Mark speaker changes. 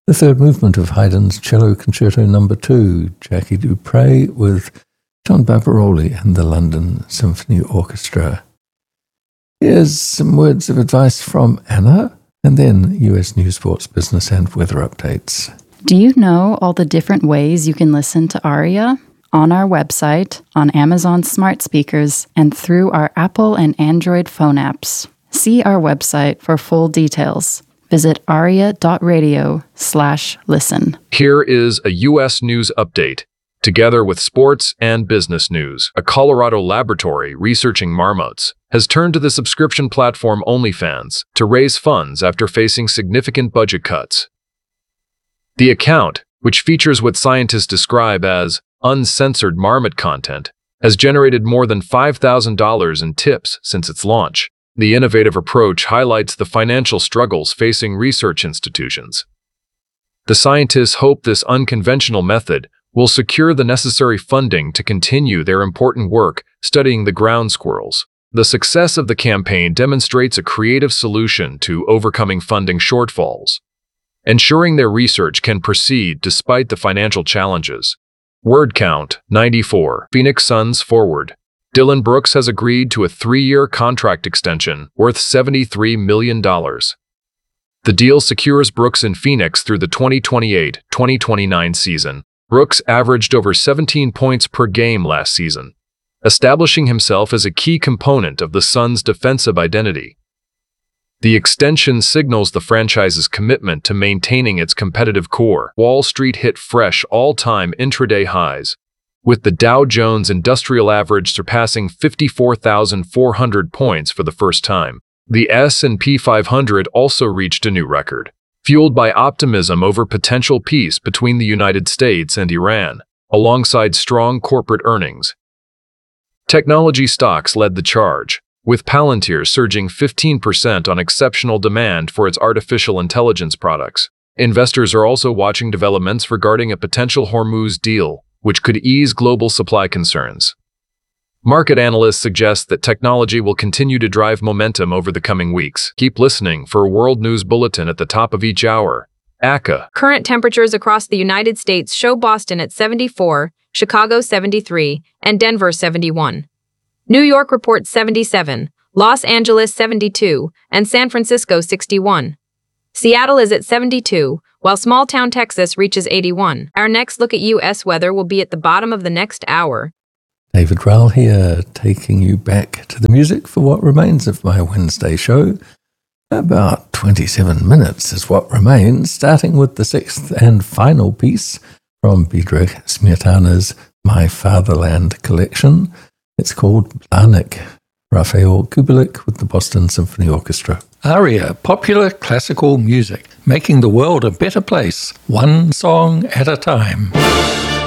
Speaker 1: The third movement of Haydn's Cello Concerto No. 2, Jackie Dupre with John Barbaroli and the London Symphony Orchestra. Here's some words of advice from Anna, and then US News, Sports, Business and Weather updates.
Speaker 2: Do you know all the different ways you can listen to ARIA? On our website, on Amazon smart speakers, and through our Apple and Android phone apps. See our website for full details. Visit aria.radio/listen.
Speaker 3: Here is a U.S. News update. Together with sports and business news, a Colorado laboratory researching marmots has turned to the subscription platform OnlyFans to raise funds after facing significant budget cuts. The account, which features what scientists describe as uncensored marmot content, has generated more than $5,000 in tips since its launch. The innovative approach highlights the financial struggles facing research institutions. The scientists hope this unconventional method will secure the necessary funding to continue their important work studying the ground squirrels. The success of the campaign demonstrates a creative solution to overcoming funding shortfalls, ensuring their research can proceed despite the financial challenges. Word count, 94. Phoenix Suns forward Dillon Brooks has agreed to a 3-year contract extension worth $73 million. The deal secures Brooks in Phoenix through the 2028-2029 season. Brooks averaged over 17 points per game last season, establishing himself as a key component of the Suns' defensive identity. The extension signals the franchise's commitment to maintaining its competitive core. Wall Street hit fresh all-time intraday highs, with the Dow Jones Industrial Average surpassing 54,400 points for the first time. The S&P 500 also reached a new record, fueled by optimism over potential peace between the United States and Iran, alongside strong corporate earnings. Technology stocks led the charge, with Palantir surging 15% on exceptional demand for its artificial intelligence products. Investors are also watching developments regarding a potential Hormuz deal, which could ease global supply concerns. Market analysts suggest that technology will continue to drive momentum over the coming weeks. Keep listening for a World News Bulletin at the top of each hour. ACA.
Speaker 4: Current temperatures across the United States show Boston at 74, Chicago 73, and Denver 71. New York reports 77, Los Angeles 72, and San Francisco 61. Seattle is at 72, while small-town Texas reaches 81. Our next look at U.S. weather will be at the bottom of the next hour.
Speaker 1: David Rowell here, taking you back to the music for what remains of my Wednesday show. About 27 minutes is what remains, starting with the sixth and final piece from Bedřich Smetana's My Fatherland collection. It's called Blánek. Raphael Kubelik with the Boston Symphony Orchestra.
Speaker 5: ARIA, popular classical music, making the world a better place, one song at a time.